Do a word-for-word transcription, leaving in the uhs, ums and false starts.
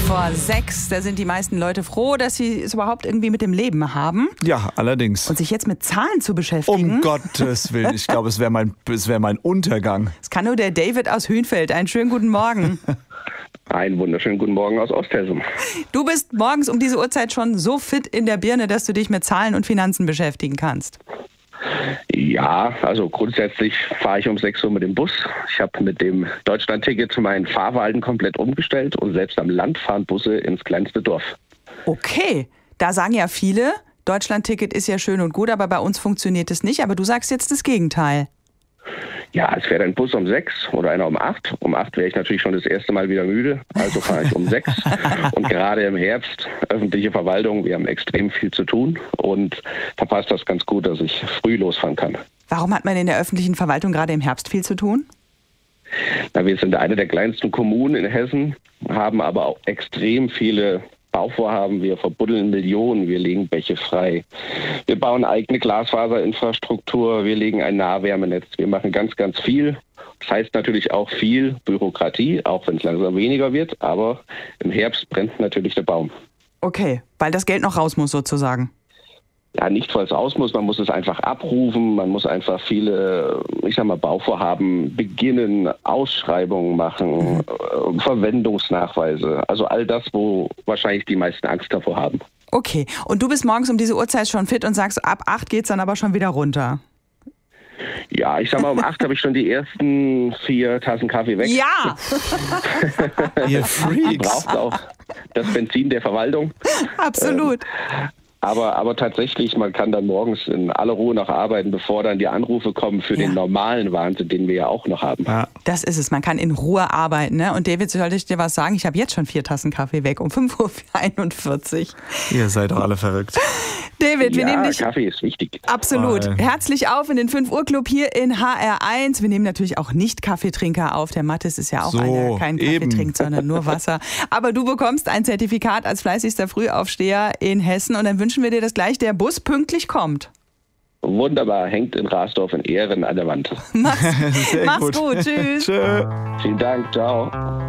vor sechs. Da sind die meisten Leute froh, dass sie es überhaupt irgendwie mit dem Leben haben. Ja, allerdings. Und sich jetzt mit Zahlen zu beschäftigen. Um Gottes Willen, ich glaube, es wäre mein, es wär mein Untergang. Das kann nur der David aus Hünfeld. Einen schönen guten Morgen. Einen wunderschönen guten Morgen aus Osthessen. Du bist morgens um diese Uhrzeit schon so fit in der Birne, dass du dich mit Zahlen und Finanzen beschäftigen kannst. Ja, also grundsätzlich fahre ich um sechs Uhr mit dem Bus. Ich habe mit dem Deutschland-Ticket mein Fahrverhalten komplett umgestellt und selbst am Land fahren Busse ins kleinste Dorf. Okay, da sagen ja viele, Deutschland-Ticket ist ja schön und gut, aber bei uns funktioniert es nicht. Aber du sagst jetzt das Gegenteil. Ja, es fährt ein Bus um sechs oder einer um acht. Um acht wäre ich natürlich schon das erste Mal wieder müde, also fahre ich um sechs. Und gerade im Herbst, öffentliche Verwaltung, wir haben extrem viel zu tun und da passt das ganz gut, dass ich früh losfahren kann. Warum hat man in der öffentlichen Verwaltung gerade im Herbst viel zu tun? Na, wir sind eine der kleinsten Kommunen in Hessen, haben aber auch extrem viele Bauvorhaben. Wir verbuddeln Millionen, wir legen Bäche frei. Wir bauen eigene Glasfaserinfrastruktur, wir legen ein Nahwärmenetz. Wir machen ganz, ganz viel. Das heißt natürlich auch viel Bürokratie, auch wenn es langsam weniger wird. Aber im Herbst brennt natürlich der Baum. Okay, weil das Geld noch raus muss sozusagen. Ja, nicht, weil es aus muss, man muss es einfach abrufen, man muss einfach viele, ich sag mal, Bauvorhaben beginnen, Ausschreibungen machen, mhm. Verwendungsnachweise, also all das, wo wahrscheinlich die meisten Angst davor haben. Okay, und du bist morgens um diese Uhrzeit schon fit und sagst, ab acht geht's dann aber schon wieder runter. Ja, ich sag mal, um acht habe ich schon die ersten vier Tassen Kaffee weg. Ja! Ihr Freaks! Braucht auch das Benzin der Verwaltung. Absolut. Ähm, Aber, aber tatsächlich, man kann dann morgens in aller Ruhe noch arbeiten, bevor dann die Anrufe kommen für ja. den normalen Wahnsinn, den wir ja auch noch haben. Ja. Das ist es, man kann in Ruhe arbeiten. Ne? Und David, sollte ich dir was sagen? Ich habe jetzt schon vier Tassen Kaffee weg, um fünf Uhr einundvierzig. Ihr seid doch alle verrückt. David, wir ja, nehmen dich Kaffee ist wichtig. Absolut. Voll. Herzlich auf in den fünf Uhr Club hier in H R eins. Wir nehmen natürlich auch nicht Kaffeetrinker auf. Der Mathis ist ja auch so, einer, der keinen Kaffee eben. trinkt, sondern nur Wasser. Aber du bekommst ein Zertifikat als fleißigster Frühaufsteher in Hessen und dann wünschen wir dir, dass gleich der Bus pünktlich kommt. Wunderbar, hängt in Rasdorf in Ehren an der Wand. Mach's, mach's gut. gut. Tschüss. Tschö. Vielen Dank, ciao.